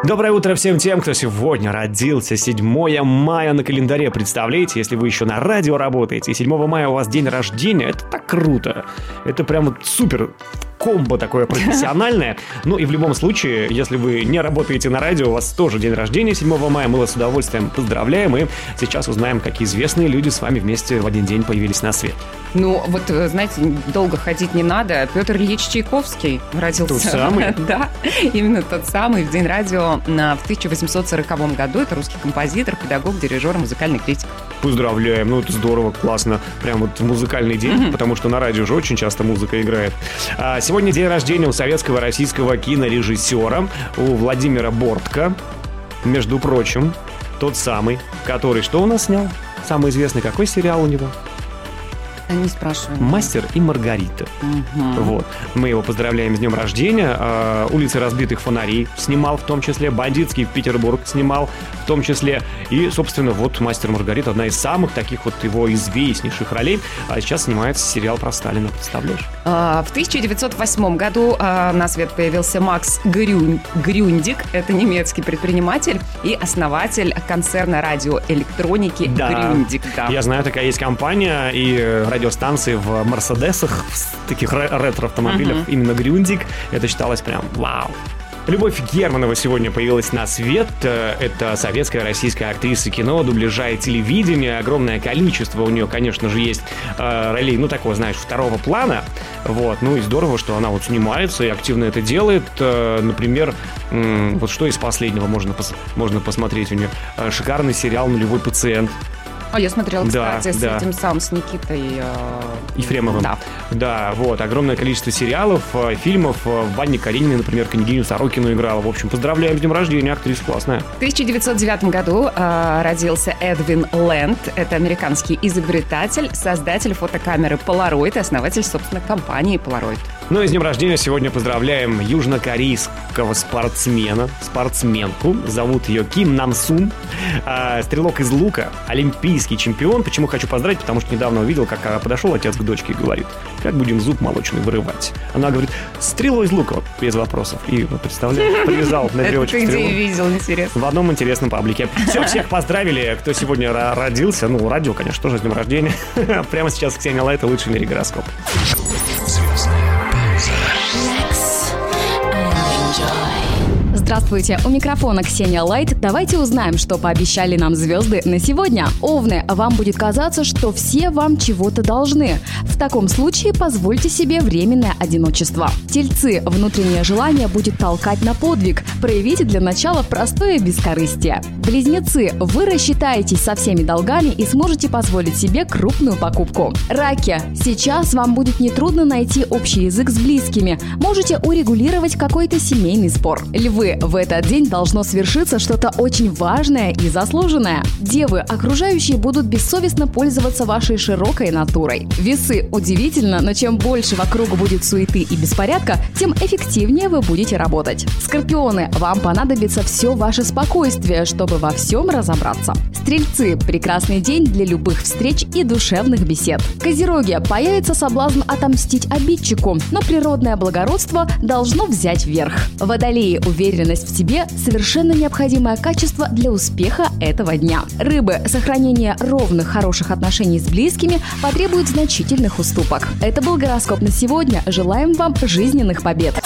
Доброе утро всем тем, кто сегодня родился. 7 мая на календаре. Представляете, если вы еще на радио работаете, и 7 мая у вас день рождения, это так круто. Это прям вот супер комбо такое профессиональное. Ну и в любом случае, если вы не работаете на радио, у вас тоже день рождения 7 мая, мы вас с удовольствием поздравляем. И сейчас узнаем, какие известные люди с вами вместе в один день появились на свет. Ну, вот, знаете, долго ходить не надо. Петр Ильич Чайковский родился. Тот самый? Да, именно тот самый. В День радио в 1840 году. Это русский композитор, педагог, дирижер, музыкальный критик. Поздравляем, ну это здорово, классно. Прям вот музыкальный день, потому что на радио же очень часто музыка играет. Сегодня день рождения у советского российского кинорежиссера, у Владимира Бортко. Между прочим, тот самый, который что у нас снял? Самый известный какой сериал у него? Не спрашивай. «Мастер и Маргарита». Вот. Мы его поздравляем с днем рождения. «Улицы разбитых фонарей» снимал, в том числе. «Бандитский Петербург» снимал, в том числе. И, собственно, вот «Мастер и Маргарита» — одна из самых таких вот его известнейших ролей. А сейчас снимается сериал про Сталина, представляешь? В 1908 году на свет появился Макс Грюндик. Это немецкий предприниматель и основатель концерна радиоэлектроники Грюндик. Да. Я знаю, такая есть компания и радиостанции в Мерседесах, в таких ретро-автомобилях, именно Грюндик. Это считалось прям вау. Любовь Германова сегодня появилась на свет. Это советская российская актриса кино, дубляжа и телевидения. Огромное количество у нее, конечно же, есть ролей, ну, такого, знаешь, второго плана. Вот. Ну, и здорово, что она вот снимается и активно это делает. Например, вот что из последнего можно посмотреть у нее? Шикарный сериал «Нулевой пациент». Я смотрела, кстати, с Никитой Ефремовым. Да, вот, огромное количество сериалов, фильмов. Ванне Карениной, например, княгиню Сорокину играла. В общем, поздравляем с днем рождения, актриса классная. В 1909 году родился Эдвин Лэнд. Это американский изобретатель, создатель фотокамеры Polaroid и основатель, собственно, компании Polaroid. Ну и с днем рождения сегодня поздравляем южнокорейского спортсменку. Зовут ее Ким Нам Сун. Стрелок из лука, олимпийский чемпион. Почему хочу поздравить? Потому что недавно увидел, как подошел отец к дочке и говорит: как будем зуб молочный вырывать? Она говорит: стрелой из лука, вот, без вопросов. И, представляешь, привязал на веревочку стрелу. Это ты видел, интересно. В одном интересном паблике. Все, всех поздравили, кто сегодня родился. Ну, радио, конечно, тоже с днем рождения. Прямо сейчас Ксения Лайт и лучший в мире гороскоп. Здравствуйте, у микрофона Ксения Лайт. Давайте узнаем, что пообещали нам звезды на сегодня. Овны, вам будет казаться, что все вам чего-то должны. В таком случае позвольте себе временное одиночество. Тельцы, внутреннее желание будет толкать на подвиг. Проявите для начала простое бескорыстие. Близнецы, вы рассчитаетесь со всеми долгами и сможете позволить себе крупную покупку. Раки, сейчас вам будет нетрудно найти общий язык с близкими. Можете урегулировать какой-то семейный спор. Львы, в этот день должно свершиться что-то очень важное и заслуженное. Девы, окружающие будут бессовестно пользоваться вашей широкой натурой. Весы, удивительно, но чем больше вокруг будет суеты и беспорядка, тем эффективнее вы будете работать. Скорпионы, вам понадобится все ваше спокойствие, чтобы во всем разобраться. Стрельцы, прекрасный день для любых встреч и душевных бесед. Козероги, появится соблазн отомстить обидчику, но природное благородство должно взять верх. Водолеи, уверенность в себе – совершенно необходимое качество для успеха этого дня. Рыбы, сохранение ровных, хороших отношений с близкими потребует значительных уступок. Это был гороскоп на сегодня. Желаем вам жизненных побед.